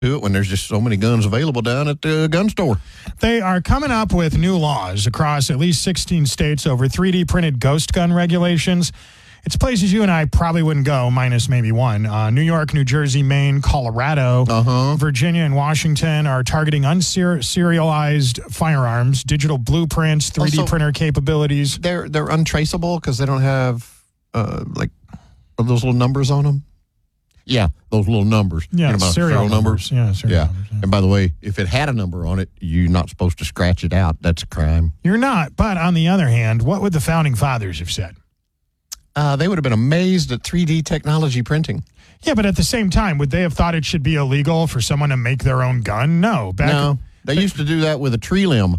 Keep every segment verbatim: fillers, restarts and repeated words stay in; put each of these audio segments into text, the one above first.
do it when there's just so many guns available down at the gun store. They are coming up with new laws across at least sixteen states over three D printed ghost gun regulations. It's places you and I probably wouldn't go, minus maybe one. Uh, New York, New Jersey, Maine, Colorado, uh-huh. Virginia, and Washington are targeting unserialized firearms, digital blueprints, three D Also, printer capabilities. They're they're untraceable because they don't have uh, like those little numbers on them. Yeah, those little numbers. Yeah, you know, serial, serial numbers. numbers. Yeah, serial yeah. numbers. Yeah. And by the way, if it had a number on it, you're not supposed to scratch it out. That's a crime. You're not. But on the other hand, what would the founding fathers have said? Uh, they would have been amazed at three D technology printing. Yeah, but at the same time, would they have thought it should be illegal for someone to make their own gun? No. Back no. They used to do that with a tree limb.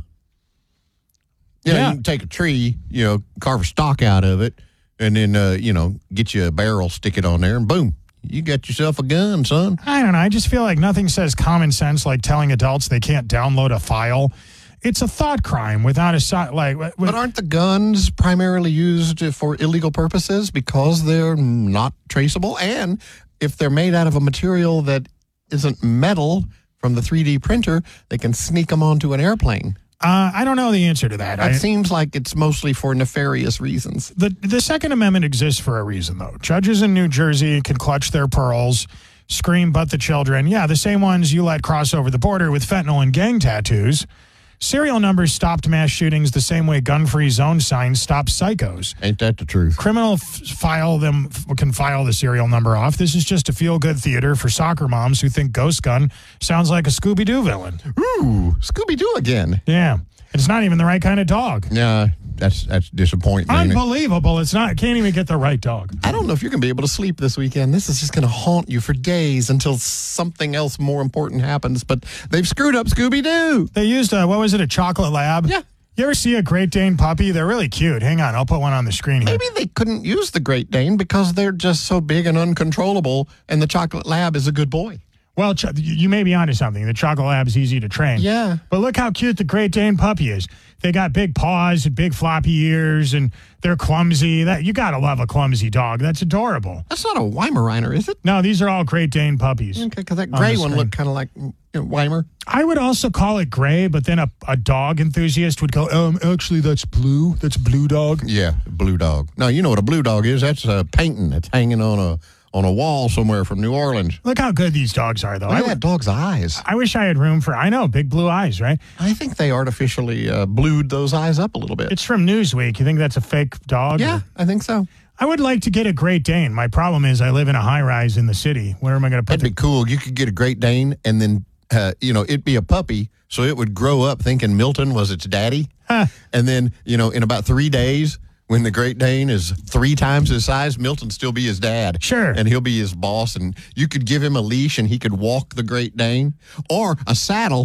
You know, Yeah. you can take a tree, you know, carve a stalk out of it, and then, uh, you know, get you a barrel, stick it on there, and boom. You got yourself a gun, son. I don't know. I just feel like nothing says common sense like telling adults they can't download a file. It's a thought crime without a si- like. With, But aren't the guns primarily used for illegal purposes because they're not traceable? And if they're made out of a material that isn't metal from the three D printer, they can sneak them onto an airplane. Uh, I don't know the answer to that. That I, seems like it's mostly for nefarious reasons. the the Second Amendment exists for a reason, though. Judges in New Jersey can clutch their pearls, scream, "But the children!" Yeah, the same ones you let cross over the border with fentanyl and gang tattoos. Serial numbers stopped mass shootings the same way gun-free zone signs stopped psychos. Ain't that the truth? Criminal f- file them f- can file the serial number off. This is just a feel-good theater for soccer moms who think Ghost Gun sounds like a Scooby-Doo villain. Ooh, Scooby-Doo again. Yeah, it's not even the right kind of dog. Yeah, that's that's disappointing. ain't it? Unbelievable! It's not. Can't even get the right dog. I don't know if you're going to be able to sleep this weekend. This is just going to haunt you for days until something else more important happens. But they've screwed up Scooby-Doo. They used a, what was it, a chocolate lab? Yeah. You ever see a Great Dane puppy? They're really cute. Hang on, I'll put one on the screen here. Maybe they couldn't use the Great Dane because they're just so big and uncontrollable, and the chocolate lab is a good boy. Well, ch- you may be onto something. The chocolate lab is easy to train. Yeah. But look how cute the Great Dane puppy is. They got big paws and big floppy ears, and they're clumsy. That you gotta love a clumsy dog. That's adorable. That's not a Weimaraner, is it? No, these are all Great Dane puppies. Okay, because that On gray the one screen. looked kind of like you know, Weimar. I would also call it gray, but then a, a dog enthusiast would go, um, actually, that's blue. That's blue dog. Yeah, blue dog. Now, you know what a blue dog is. That's a painting that's hanging on a on a wall somewhere from New Orleans. Look how good these dogs are, though. Look I at that dog's eyes. I wish I had room for, I know, big blue eyes, right? I think they artificially uh, blued those eyes up a little bit. It's from Newsweek. You think that's a fake dog? Yeah, Or- I think so. I would like to get a Great Dane. My problem is I live in a high-rise in the city. Where am I going to put That'd the... be cool. You could get a Great Dane and then, uh, you know, it'd be a puppy. So it would grow up thinking Milton was its daddy. Huh. And then, you know, in about three days, when the Great Dane is three times his size, Milton still be his dad. Sure. And he'll be his boss. And you could give him a leash and he could walk the Great Dane, or a saddle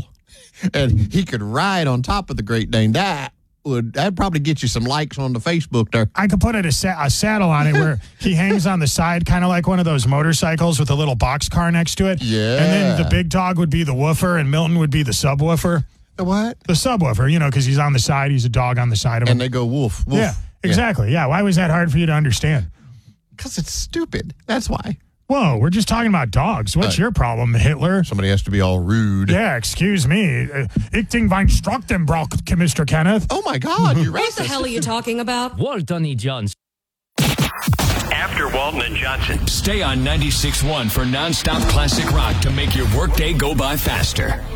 and he could ride on top of the Great Dane. That would, that'd probably get you some likes on the Facebook there. I could put it a, sa- a saddle on it where he hangs on the side, kind of like one of those motorcycles with a little box car next to it. Yeah. And then the big dog would be the woofer and Milton would be the subwoofer. The what? The subwoofer, you know, because he's on the side. He's a dog on the side of him. And they go woof, woof. Yeah, exactly. Yeah. Why was that hard for you to understand? Because it's stupid. That's why. Whoa, we're just talking about dogs. What's Uh, your problem, Hitler? Somebody has to be all rude. Yeah, excuse me. Uh, Ich Ding Wein Struchtenbrock, Mister Kenneth. Oh, my God, you're racist. What the hell are you talking about? Walton E. Johnson. After Walton and Johnson. Stay on ninety-six point one for nonstop classic rock to make your workday go by faster.